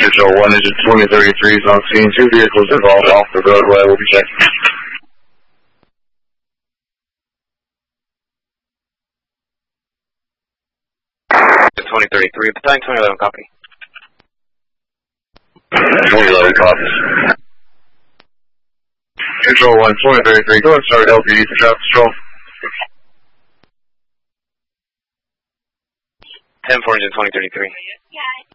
Control 1, engine 2033 is on scene. 2 vehicles involved off the roadway. We'll be checking. 2033, battalion 2011, copy. 2011 copies. Control 1, 2033, go ahead and start LPD for traffic control. 10-4, engine 2033.